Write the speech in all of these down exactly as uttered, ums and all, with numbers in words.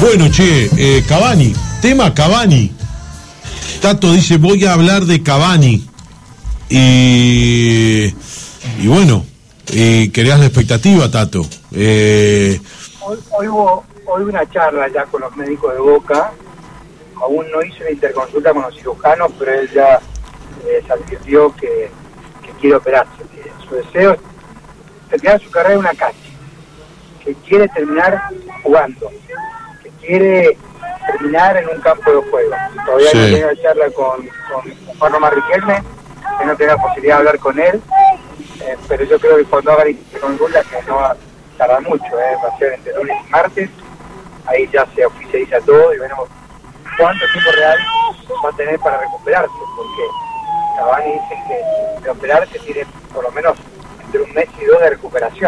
Bueno, che, eh, Cavani, tema Cavani. Tato dice, voy a hablar de Cavani. Y, y bueno, y creás la expectativa, Tato. Eh, hoy, hoy, hubo, hoy hubo una charla ya con los médicos de Boca. Aún no hizo una interconsulta con los cirujanos, pero él ya eh, se advirtió que, que quiere operarse. Que su deseo es terminar su carrera en una cancha, que quiere terminar jugando, que quiere terminar en un campo de juego. Todavía sí. No tiene la charla con, con Juan Román Riquelme, que no tenga la posibilidad de hablar con él, eh, pero yo creo que cuando haga interconsulta, que no va a tardar mucho, eh, va a ser entre lunes y martes, ahí ya se oficializa todo y veremos cuánto tiempo real va a tener para recuperarse, porque Cavani dice que de operarse tiene por lo menos entre un mes y dos de recuperación.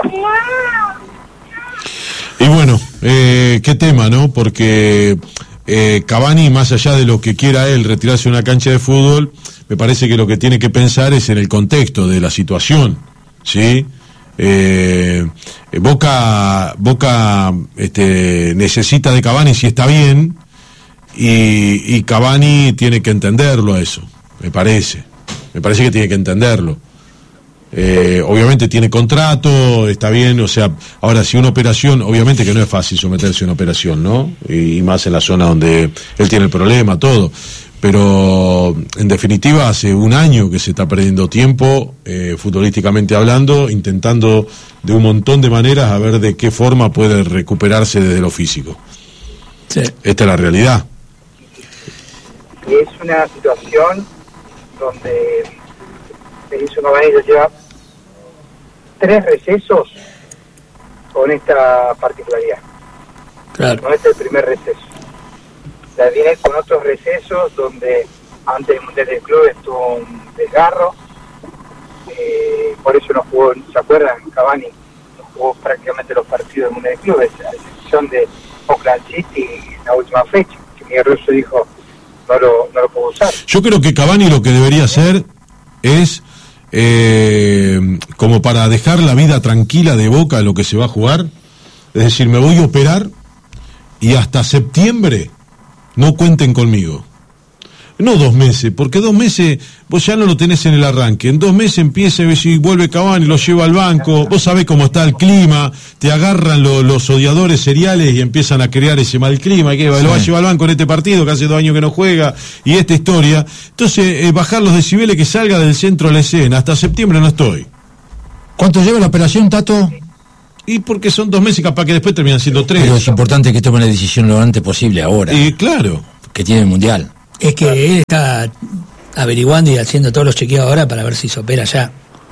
Y bueno, eh, qué tema, ¿no? Porque eh, Cavani, más allá de lo que quiera él retirarse de una cancha de fútbol, me parece que lo que tiene que pensar es en el contexto de la situación, ¿sí? Eh, Boca Boca este, necesita de Cavani si está bien, y, y Cavani tiene que entenderlo a eso, me parece. Me parece que tiene que entenderlo. Eh, obviamente tiene contrato, está bien, o sea, ahora si una operación, obviamente que no es fácil someterse a una operación, ¿no? Y, y más en la zona donde él tiene el problema, todo. Pero en definitiva hace un año que se está perdiendo tiempo, eh, futbolísticamente hablando, intentando de un montón de maneras a ver de qué forma puede recuperarse desde lo físico. Sí. Esta es la realidad. Es una situación donde Berizzo Cavani lleva tres recesos con esta particularidad. Claro. No es el primer receso. Ya viene con otros recesos donde antes del Mundial del Club estuvo un desgarro, eh, por eso no jugó, ¿se acuerdan? Cavani no jugó prácticamente los partidos del Mundial del Club, a excepción de Oakland City en la última fecha, que Miguel Russo dijo no lo, no lo puedo usar. Yo creo que Cavani lo que debería hacer es eh, como para dejar la vida tranquila de Boca lo que se va a jugar, es decir, me voy a operar y hasta septiembre no cuenten conmigo. No dos meses, porque dos meses vos ya no lo tenés en el arranque. En dos meses empieza y vuelve Cavani, lo lleva al banco. Vos sabés cómo está el clima, te agarran lo, los odiadores seriales y empiezan a crear ese mal clima. Que sí. Lo va a llevar al banco en este partido, que hace dos años que no juega, y esta historia. Entonces, eh, bajar los decibeles, que salga del centro de la escena. Hasta septiembre no estoy. ¿Cuánto lleva la operación, Tato? Y porque son dos meses, capaz que después terminan siendo tres. Pero es importante que tomen la decisión lo antes posible ahora. Y claro. Que tiene el Mundial. Es que él está averiguando y haciendo todos los chequeos ahora para ver si se opera ya.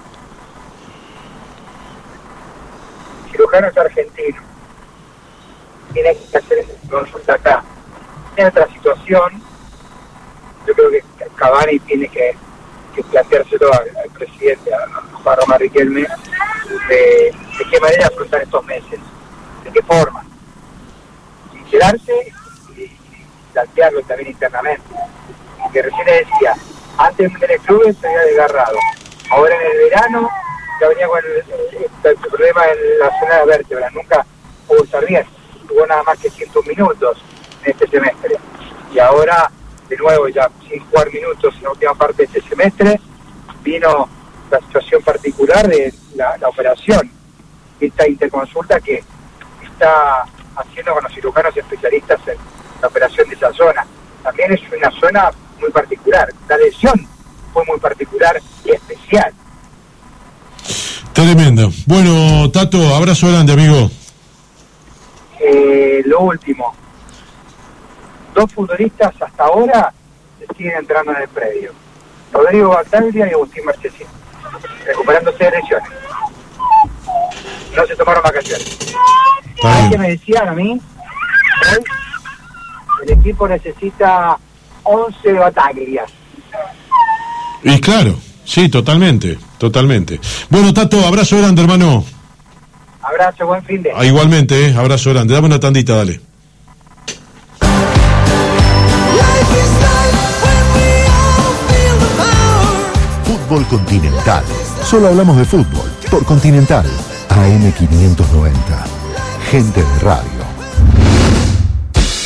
El cirujano es argentino. Tiene que hacer esa consulta acá. En otra situación, yo creo que Cavani tiene que, que planteárselo al, al presidente, a Juan Román Riquelme, de, de qué manera afrontar estos meses, de qué forma. Sincerarse y plantearlo también internamente. Que recién le decía, antes de el club se había desgarrado, ahora en el verano ya venía con el, el, el problema en la zona de vértebra, nunca pudo estar bien, tuvo nada más que cientos minutos en este semestre, y ahora de nuevo ya sin jugar minutos en la última parte de este semestre, vino la situación particular de la, la operación, esta interconsulta que está haciendo con los cirujanos especialistas en la operación de esa zona. También es una zona muy particular, la lesión fue muy particular y especial. Tremendo. Bueno, Tato, abrazo grande, amigo. Eh, lo último, dos futbolistas hasta ahora siguen entrando en el predio, Rodrigo Bataglia y Agustín Marchesín, recuperándose de lesiones, no se tomaron vacaciones. ¿Sabes qué me decían a mí? Hoy el equipo necesita once Bataglias. Y claro, sí, totalmente, totalmente. Bueno, Tato, abrazo grande, hermano. Abrazo, buen fin de. Ah, igualmente, eh, abrazo grande. Dame una tandita, dale. Fútbol Continental. Solo hablamos de fútbol. Por Continental. A M quinientos noventa. Gente de radio.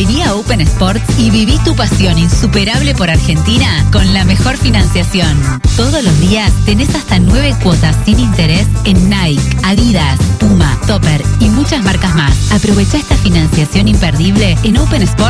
Vení a Open Sports y viví tu pasión insuperable por Argentina con la mejor financiación. Todos los días tenés hasta nueve cuotas sin interés en Nike, Adidas, Puma, Topper y muchas marcas más. Aprovecha esta financiación imperdible en Open Sports